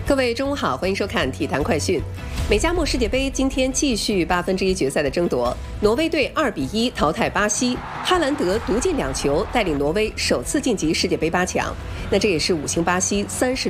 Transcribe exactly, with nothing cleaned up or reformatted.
各位中午好，欢迎收看体坛快讯。美加墨世界杯今天继续八分之一决赛的争夺，挪威队二比一淘汰巴西，哈兰德独进两球，带领挪威首次晋级世界杯八强。那这也是五星巴西三十